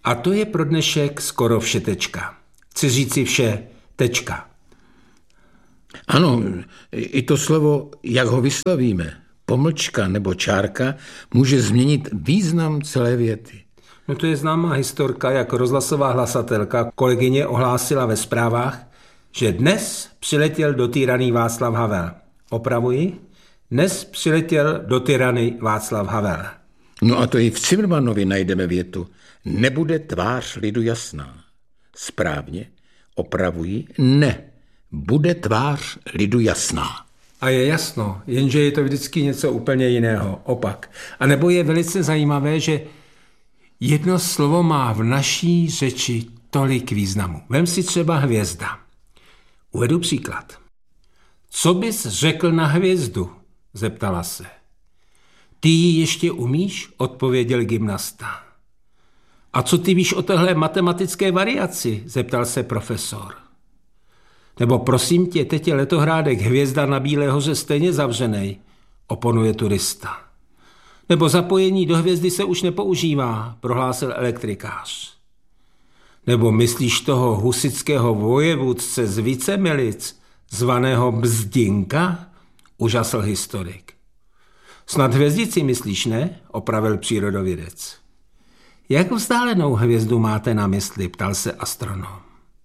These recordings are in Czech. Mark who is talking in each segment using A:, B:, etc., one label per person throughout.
A: A to je pro dnešek skoro vše tečka. Chci říci vše tečka.
B: Ano, i to slovo, jak ho vyslovíme, pomlčka nebo čárka, může změnit význam celé věty.
A: No to je známá historka, jak rozhlasová hlasatelka kolegyně ohlásila ve zprávách, že dnes přiletěl do Týrany Václav Havel. Opravuji, dnes přiletěl do Týrany Václav Havel.
B: No a to i v Cimrmanovi najdeme větu. Nebude tvář lidu jasná. Správně, opravuji, ne. Bude tvář lidu jasná.
A: A je jasno, jenže je to vždycky něco úplně jiného, opak. A nebo je velice zajímavé, že jedno slovo má v naší řeči tolik významu. Vem si třeba hvězda. Uvedu příklad. Co bys řekl na hvězdu? Zeptala se. Ty ji ještě umíš? Odpověděl gymnasta. A co ty víš o téhle matematické variaci? Zeptal se profesor. Nebo prosím tě, teď je letohrádek Hvězda na Bílé hoře stejně zavřenej, oponuje turista. Nebo zapojení do hvězdy se už nepoužívá, prohlásil elektrikář. Nebo myslíš toho husitského vojevůdce z Vícemilic, zvaného Bzdinka? Užasl historik. Snad hvězdici myslíš, ne? Opravil přírodovědec. Jak vzdálenou hvězdu máte na mysli? Ptal se astronom.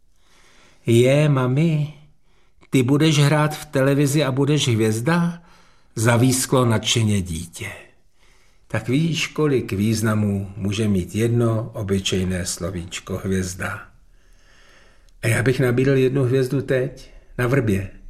A: Mami, ty budeš hrát v televizi a budeš hvězda? Zavísklo nadšeně dítě. Tak víš, kolik významů může mít jedno obyčejné slovíčko hvězda. A já bych nabídl jednu hvězdu teď, na vrbě.